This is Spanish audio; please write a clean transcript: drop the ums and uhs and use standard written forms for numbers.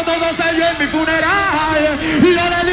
todos ellos en mi funeral. Y yo le